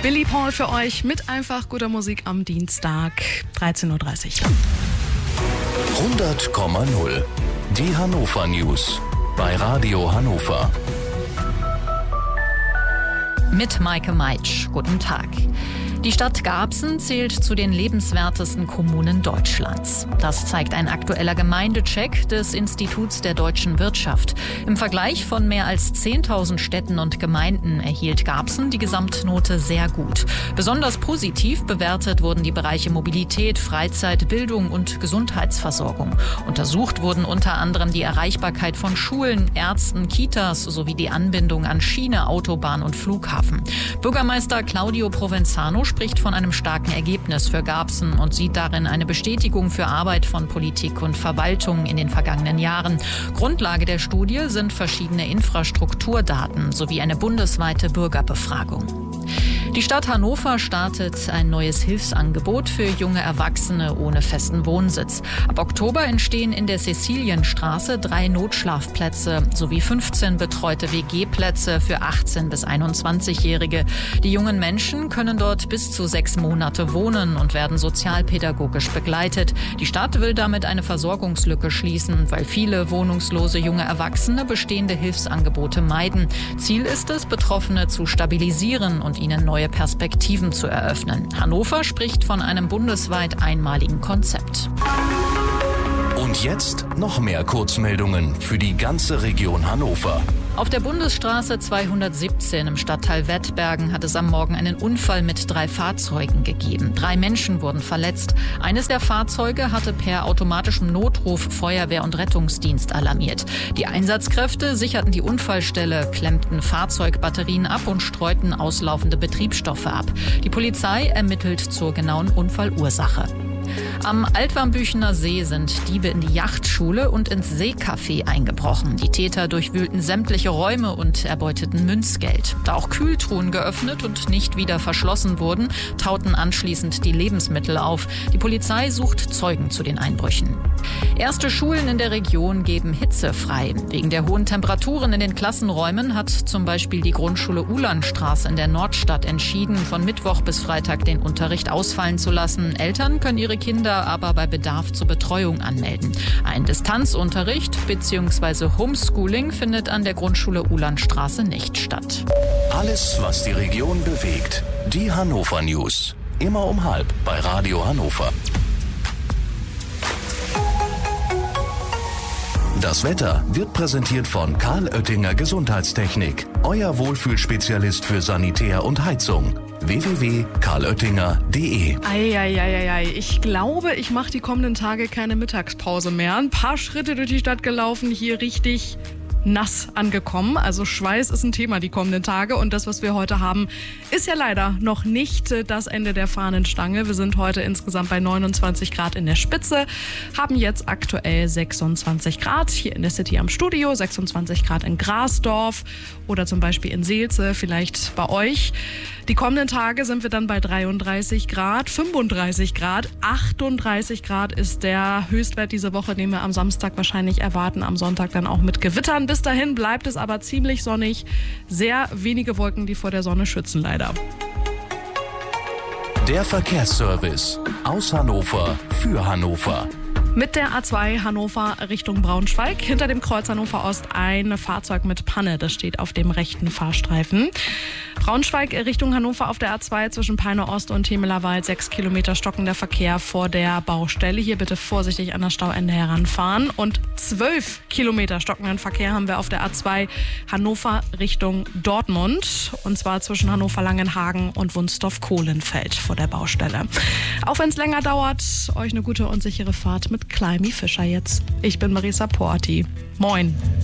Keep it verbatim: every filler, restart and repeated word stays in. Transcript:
Billy Paul für euch mit einfach guter Musik am Dienstag, dreizehn Uhr dreißig. hundert Komma null. Die Hannover News bei Radio Hannover. Mit Maike Meitsch. Guten Tag. Die Stadt Garbsen zählt zu den lebenswertesten Kommunen Deutschlands. Das zeigt ein aktueller Gemeindecheck des Instituts der deutschen Wirtschaft. Im Vergleich von mehr als zehntausend Städten und Gemeinden erhielt Garbsen die Gesamtnote sehr gut. Besonders positiv bewertet wurden die Bereiche Mobilität, Freizeit, Bildung und Gesundheitsversorgung. Untersucht wurden unter anderem die Erreichbarkeit von Schulen, Ärzten, Kitas sowie die Anbindung an Schiene, Autobahn und Flughafen. Bürgermeister Claudio Provenzano spricht von einem starken Ergebnis für Garbsen und sieht darin eine Bestätigung für Arbeit von Politik und Verwaltung in den vergangenen Jahren. Grundlage der Studie sind verschiedene Infrastrukturdaten sowie eine bundesweite Bürgerbefragung. Die Stadt Hannover startet ein neues Hilfsangebot für junge Erwachsene ohne festen Wohnsitz. Ab Oktober entstehen in der Cäcilienstraße drei Notschlafplätze sowie fünfzehn betreute W G-Plätze für achtzehn- bis einundzwanzigjährige. Die jungen Menschen können dort bis zu sechs Monate wohnen und werden sozialpädagogisch begleitet. Die Stadt will damit eine Versorgungslücke schließen, weil viele wohnungslose junge Erwachsene bestehende Hilfsangebote meiden. Ziel ist es, Betroffene zu stabilisieren und ihnen neue Perspektiven zu eröffnen. Hannover spricht von einem bundesweit einmaligen Konzept. Und jetzt noch mehr Kurzmeldungen für die ganze Region Hannover. Auf der Bundesstraße zweihundertsiebzehn im Stadtteil Wettbergen hat es am Morgen einen Unfall mit drei Fahrzeugen gegeben. Drei Menschen wurden verletzt. Eines der Fahrzeuge hatte per automatischem Notruf Feuerwehr- und Rettungsdienst alarmiert. Die Einsatzkräfte sicherten die Unfallstelle, klemmten Fahrzeugbatterien ab und streuten auslaufende Betriebsstoffe ab. Die Polizei ermittelt zur genauen Unfallursache. Am Altwarmbüchener See sind Diebe in die Yachtschule und ins Seecafé eingebrochen. Die Täter durchwühlten sämtliche Räume und erbeuteten Münzgeld. Da auch Kühltruhen geöffnet und nicht wieder verschlossen wurden, tauten anschließend die Lebensmittel auf. Die Polizei sucht Zeugen zu den Einbrüchen. Erste Schulen in der Region geben Hitze frei. Wegen der hohen Temperaturen in den Klassenräumen hat zum Beispiel die Grundschule Ulandstraße in der Nordstadt entschieden, von Mittwoch bis Freitag den Unterricht ausfallen zu lassen. Eltern können ihre Kinder aber bei Bedarf zur Betreuung anmelden. Ein Distanzunterricht bzw. Homeschooling findet an der Grundschule Ulandstraße nicht statt. Alles, was die Region bewegt. Die Hannover News. Immer um halb bei Radio Hannover. Das Wetter wird präsentiert von Karl Oettinger Gesundheitstechnik. Euer Wohlfühlspezialist für Sanitär und Heizung. w w w punkt karl oettinger punkt de. Eieieiei, ich glaube, ich mache die kommenden Tage keine Mittagspause mehr. Ein paar Schritte durch die Stadt gelaufen, hier richtig nass angekommen. Also Schweiß ist ein Thema die kommenden Tage und das, was wir heute haben, ist ja leider noch nicht das Ende der Fahnenstange. Wir sind heute insgesamt bei neunundzwanzig Grad in der Spitze, haben jetzt aktuell sechsundzwanzig Grad hier in der City am Studio, sechsundzwanzig Grad in Grasdorf oder zum Beispiel in Seelze, vielleicht bei euch. Die kommenden Tage sind wir dann bei dreiunddreißig Grad, fünfunddreißig Grad, achtunddreißig Grad ist der Höchstwert diese Woche, den wir am Samstag wahrscheinlich erwarten, am Sonntag dann auch mit Gewittern. Bis dahin bleibt es aber ziemlich sonnig, sehr wenige Wolken, die vor der Sonne schützen leider. Der Verkehrsservice aus Hannover für Hannover. Mit der A zwei Hannover Richtung Braunschweig. Hinter dem Kreuz Hannover Ost ein Fahrzeug mit Panne. Das steht auf dem rechten Fahrstreifen. Braunschweig Richtung Hannover auf der A zwei zwischen Peine Ost und Temelerwald. Sechs Kilometer stockender Verkehr vor der Baustelle. Hier bitte vorsichtig an das Stauende heranfahren. Und zwölf Kilometer stockenden Verkehr haben wir auf der A zwei Hannover Richtung Dortmund. Und zwar zwischen Hannover-Langenhagen und Wunsdorf-Kohlenfeld vor der Baustelle. Auch wenn es länger dauert, euch eine gute und sichere Fahrt mit Climbie Fischer jetzt. Ich bin Marisa Porti. Moin.